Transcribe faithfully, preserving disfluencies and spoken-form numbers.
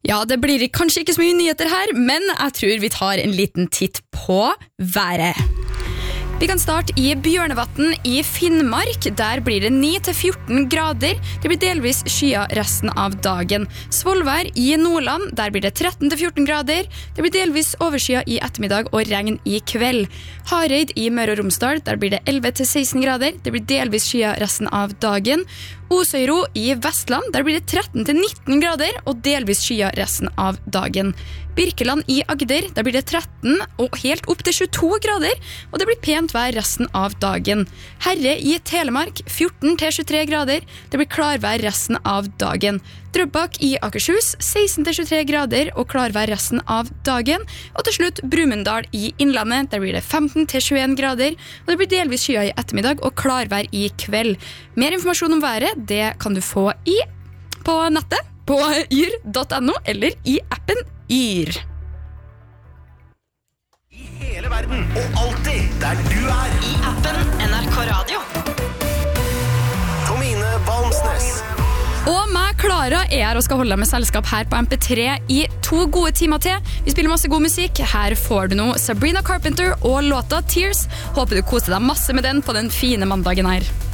Ja, det blir kanskje ikke så mye nyheter her, men jeg tror vi tar en liten titt på været. Vi kan starte i Bjørnevatn i Finnmark. Der blir det ni til fjorten grader. Det blir delvis skya resten av dagen. Svolvær i Nordland, der blir det tretten til fjorten grader. Det blir delvis overskya i ettermiddag og regn i kveld. Hareid i Møre og Romsdal, der blir det elleve til seksten grader. Det blir delvis skya resten av dagen. Osøyro i Vestland, der blir det tretten til nitten grader og delvis skya resten av dagen. Birkeland i Agder, der blir det tretten og helt opp til tjueto grader, og det blir pent vær resten av dagen. Herre i Telemark, fjorten til tjuetre grader, det blir klarvær resten av dagen. Drøbak i Akershus, seksten til tjuetre grader og klarvær resten av dagen. Og til slutt Brumunddal i Innlandet, der blir det femten til tjueen grader, og det blir delvis skya i ettermiddag og klarvær i kveld. Mer informasjon om været, det kan du få i, på nettet, på yr punktum no, eller i appen Yr. I hele verden, og alltid der du er. I appen N R K Radio. Tomine Valmsnes. Og meg, Klara, er her og skal holde deg med selskap her på M P tre i to gode timer til. Vi spiller masse god musikk. Her får du nå Sabrina Carpenter og låta Tears. Håper du koser deg masse med den på den fine mandagen her.